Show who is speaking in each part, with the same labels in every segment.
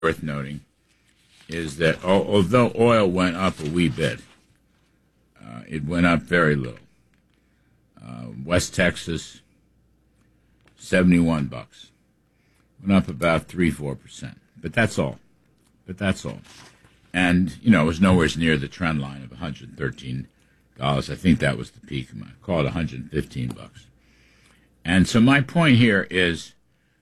Speaker 1: worth noting is that although oil went up a wee bit, it went up very little. West Texas, $71. Went up about 3-4%. But that's all. And, it was nowhere near the trend line of $113. I think that was the peak. I call it $115. And so my point here is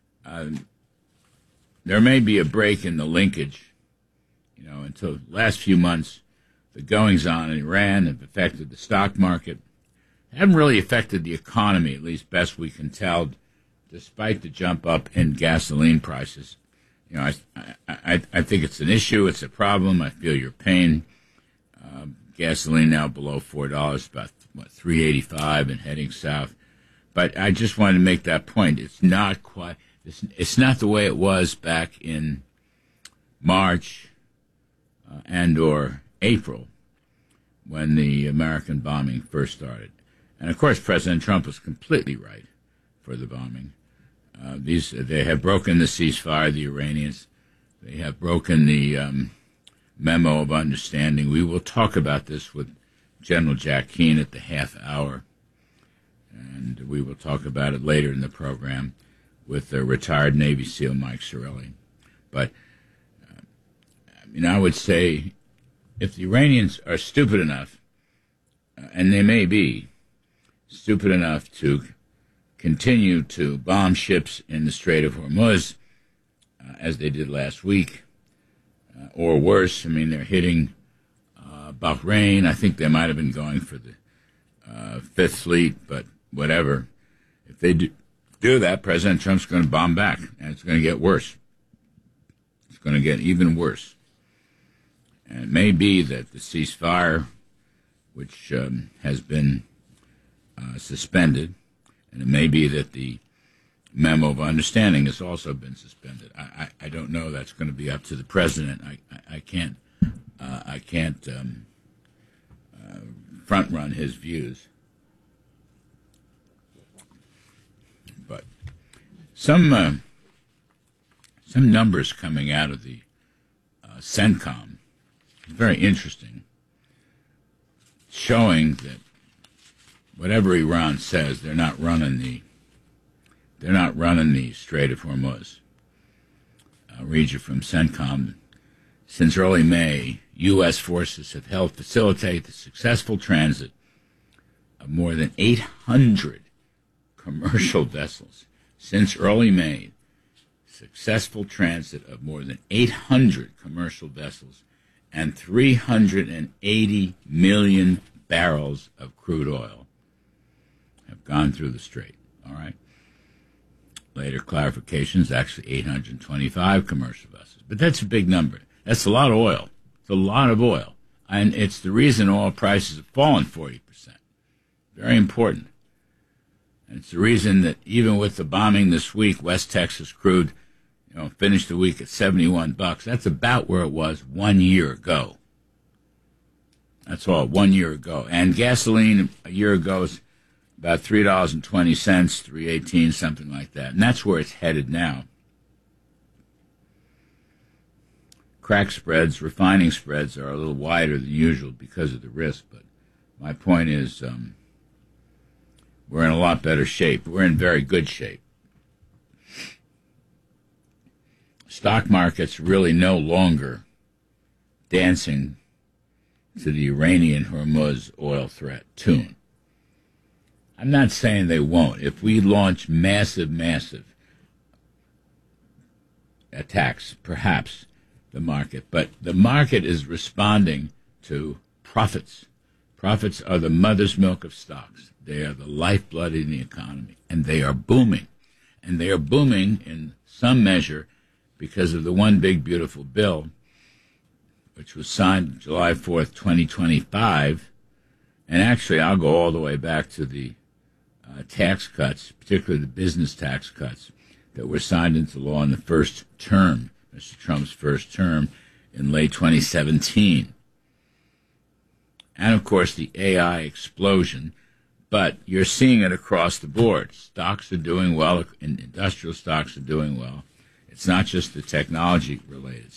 Speaker 1: there may be a break in the linkage. Until the last few months, the goings-on in Iran have affected the stock market. They haven't really affected the economy, at least best we can tell, despite the jump up in gasoline prices. I think it's an issue. It's a problem. I feel your pain. Gasoline now below $4, about $3.85 and heading south. But I just wanted to make that point. It's not quite. It's not the way it was back in March and or April when the American bombing first started. And of course, President Trump was completely right for the bombing. They have broken the ceasefire, the Iranians. They have broken the memo of understanding. We will talk about this with General Jack Keane at the half hour, and we will talk about it later in the program with retired Navy SEAL Mike Sarelli. But, I would say if the Iranians are stupid enough, and they may be stupid enough to continue to bomb ships in the Strait of Hormuz, as they did last week, or worse. They're hitting Bahrain. I think they might have been going for the Fifth Fleet, but whatever. If they do that, President Trump's going to bomb back, and it's going to get worse. It's going to get even worse. And it may be that the ceasefire, which has been suspended, and it may be that the memo of understanding has also been suspended. I don't know. That's going to be up to the president. I can't front run his views. But some numbers coming out of the CENTCOM, very interesting, showing that whatever Iran says, they're not running the Strait of Hormuz. I'll read you from CENTCOM. Since early May, U.S. forces have helped facilitate the successful transit of more than 800 commercial vessels. Since early May, successful transit of more than 800 commercial vessels and 380 million barrels of crude oil have gone through the strait. All right. Later clarifications, actually 825 commercial vessels. But that's a big number. That's a lot of oil. It's a lot of oil. And it's the reason oil prices have fallen 40%. Very important. And it's the reason that even with the bombing this week, West Texas crude, finished the week at $71. That's about where it was 1 year ago. That's all, 1 year ago. And gasoline a year ago was about $3.20, $3.18, something like that. And that's where it's headed now. Crack spreads, refining spreads are a little wider than usual because of the risk. But my point is we're in a lot better shape. We're in very good shape. Stock market's really no longer dancing to the Iranian Hormuz oil threat tune. I'm not saying they won't. If we launch massive attacks, perhaps the market. But the market is responding to profits. Profits are the mother's milk of stocks. They are the lifeblood in the economy, and they are booming. And they are booming in some measure because of the one big beautiful bill, which was signed July 4th, 2025. And actually, I'll go all the way back to the tax cuts, particularly the business tax cuts, that were signed into law in the first term, Mr. Trump's first term, in late 2017. And, of course, the AI explosion. But you're seeing it across the board. Stocks are doing well, and industrial stocks are doing well. It's not just the technology related